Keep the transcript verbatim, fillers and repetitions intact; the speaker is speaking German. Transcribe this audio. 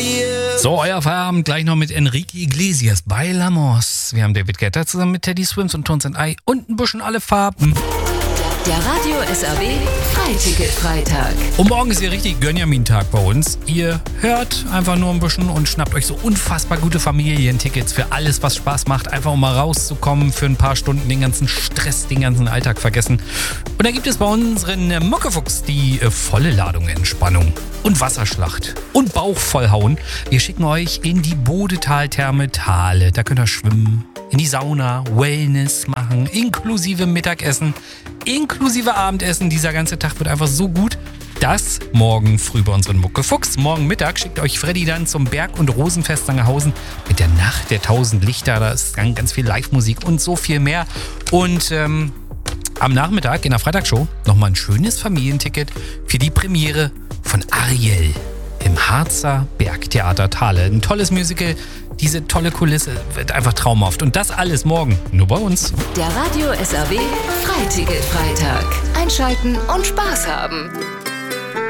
So, euer Feierabend gleich noch mit Enrique Iglesias, Bailamos. Wir haben David Guetta zusammen mit Teddy Swims und Tones and I und ein bisschen alle Farben. Der Radio S R B Freiticket-Freitag. Und morgen ist hier richtig Gönjamin-Tag bei uns. Ihr hört einfach nur ein bisschen und schnappt euch so unfassbar gute Familientickets für alles, was Spaß macht. Einfach um mal rauszukommen, für ein paar Stunden den ganzen Stress, den ganzen Alltag vergessen. Und da gibt es bei unseren Muckefuchs die äh, volle Ladung Entspannung und Wasserschlacht und Bauch vollhauen. Wir schicken euch in die Bodetaltherme Thale. Da könnt ihr schwimmen, in die Sauna, Wellness machen, inklusive Mittagessen, inklusive Abendessen. Dieser ganze Tag wird einfach so gut. Das morgen früh bei unseren Muckefuchs. Morgen Mittag schickt euch Freddy dann zum Berg- und Rosenfest Sangerhausen mit der Nacht der tausend Lichter. Da ist dann ganz viel Live-Musik und so viel mehr. Und ähm, am Nachmittag in der Freitagsshow nochmal ein schönes Familienticket für die Premiere von Ariel im Harzer Bergtheater Thale. Ein tolles Musical. Diese tolle Kulisse wird einfach traumhaft. Und das alles morgen nur bei uns. Der Radio S R B Freiticket-Freitag. Einschalten und Spaß haben.